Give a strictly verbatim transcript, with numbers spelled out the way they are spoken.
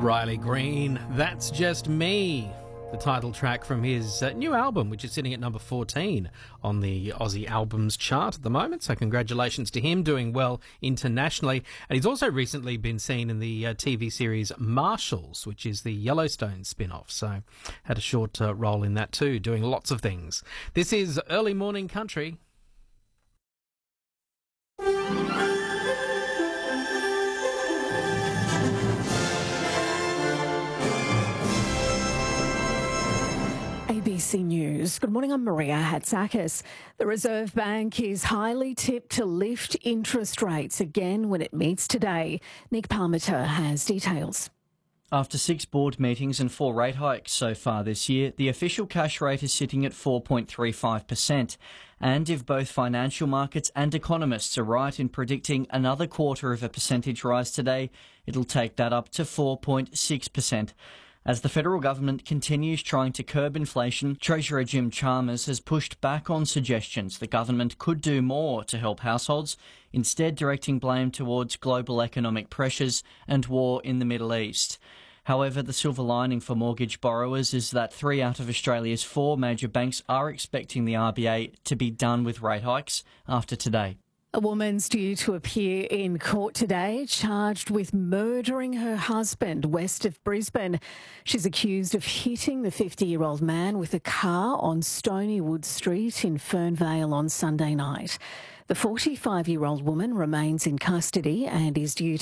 Riley Green, That's Just Me, the title track from his uh, new album, which is sitting at number fourteen on the Aussie Albums chart at the moment. So congratulations to him, doing well internationally. And he's also recently been seen in the uh, T V series Marshals, which is the Yellowstone spin-off. So had a short uh, role in that too, doing lots of things. This is Early Morning Country. A B C News. Good morning, I'm Maria Hatzakis. The Reserve Bank is highly tipped to lift interest rates again when it meets today. Nick Parmiter has details. After six board meetings and four rate hikes so far this year, the official cash rate is sitting at four point three five percent. And if both financial markets and economists are right in predicting another quarter of a percentage rise today, it'll take that up to four point six percent. As the federal government continues trying to curb inflation, Treasurer Jim Chalmers has pushed back on suggestions the government could do more to help households, instead directing blame towards global economic pressures and war in the Middle East. However, the silver lining for mortgage borrowers is that three out of Australia's four major banks are expecting the R B A to be done with rate hikes after today. A woman's due to appear in court today, charged with murdering her husband west of Brisbane. She's accused of hitting the fifty-year-old man with a car on Stonywood Street in Fernvale on Sunday night. The forty-five-year-old woman remains in custody and is due